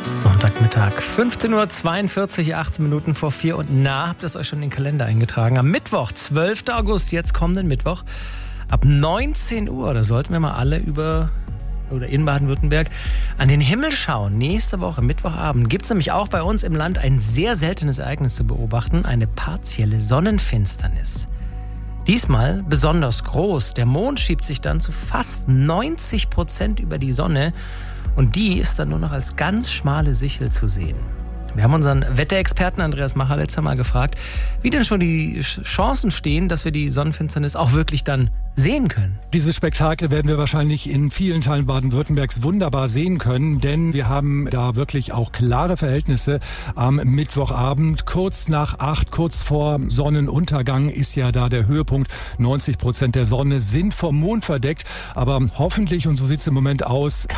Sonntagmittag, 15.42 Uhr, 18 Minuten vor 4 und habt ihr es euch schon in den Kalender eingetragen? Am Mittwoch, 12. August, jetzt kommenden Mittwoch, ab 19 Uhr, da sollten wir mal alle in Baden-Württemberg an den Himmel schauen. Nächste Woche, Mittwochabend, gibt es nämlich auch bei uns im Land ein sehr seltenes Ereignis zu beobachten, eine partielle Sonnenfinsternis. Diesmal besonders groß. Der Mond schiebt sich dann zu fast 90% über die Sonne und die ist dann nur noch als ganz schmale Sichel zu sehen. Wir haben unseren Wetterexperten Andreas Macher letztes Mal gefragt, wie denn schon die Chancen stehen, dass wir die Sonnenfinsternis auch wirklich dann sehen können. Dieses Spektakel werden wir wahrscheinlich in vielen Teilen Baden-Württembergs wunderbar sehen können, denn wir haben da wirklich auch klare Verhältnisse am Mittwochabend. Kurz nach 8, kurz vor Sonnenuntergang ist ja da der Höhepunkt. 90% der Sonne sind vom Mond verdeckt, aber hoffentlich, und so sieht es im Moment aus,